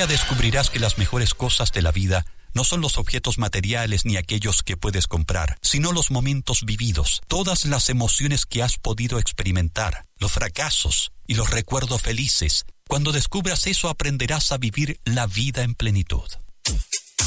día descubrirás que las mejores cosas de la vida no son los objetos materiales ni aquellos que puedes comprar, sino los momentos vividos, todas las emociones que has podido experimentar, los fracasos y los recuerdos felices. Cuando descubras eso, aprenderás a vivir la vida en plenitud.